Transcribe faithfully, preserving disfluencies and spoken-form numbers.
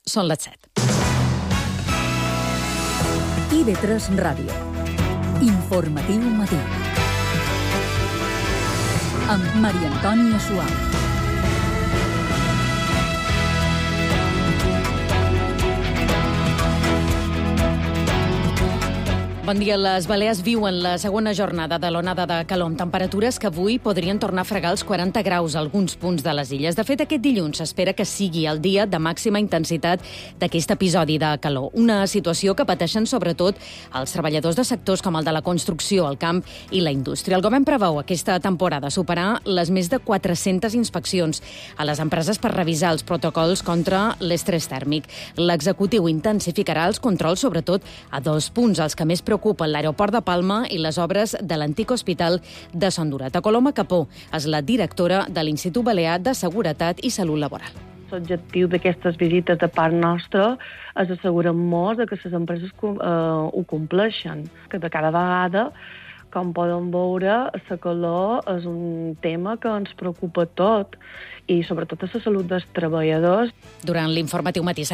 Són les set. I V tres Ràdio. Informatiu matí. Amb Maria Antònia Suau. Bon dia. Les Balears viuen la segona jornada de l'onada de calor, amb temperatures que avui podrien tornar a fregar els quaranta graus a alguns punts de les illes. De fet, aquest dilluns s'espera que sigui el dia de màxima intensitat d'aquest episodi de calor. Una situació que pateixen sobretot els treballadors de sectors com el de la construcció, el camp i la indústria. El govern preveu aquesta temporada superar les més de quatre-centes inspeccions a les empreses per revisar els protocols contra l'estrès tèrmic. L'executiu intensificarà els controls, sobretot a dos punts, els que més preocupen ocupen l'aeroport de Palma i les obres de l'antic hospital de Sant Durat. Coloma Capó és la directora de l'Institut Balear de Seguretat i Salut Laboral. L'objectiu d'aquestes visites de part nostra és assegurar-nos que les empreses eh, ho compleixen, que de cada vegada, com poden veure, la calor és un tema que ens preocupa tot i sobretot a la salut dels treballadors. Durant l'informatiu matí